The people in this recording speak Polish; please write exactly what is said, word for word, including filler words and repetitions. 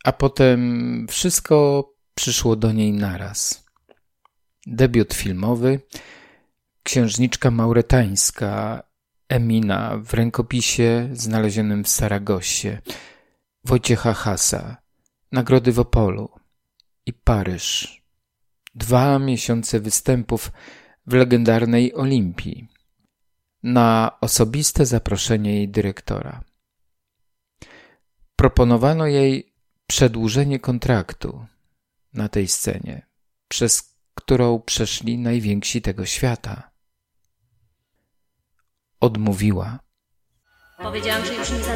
a potem wszystko przyszło do niej naraz. Debiut filmowy, księżniczka mauretańska Emina w rękopisie znalezionym w Saragossie, Wojciecha Hasa, nagrody w Opolu i Paryż. Dwa miesiące występów w legendarnej Olimpii na osobiste zaproszenie jej dyrektora. Proponowano jej przedłużenie kontraktu na tej scenie, przez którą przeszli najwięksi tego świata. Odmówiła. Powiedziałam, że już nie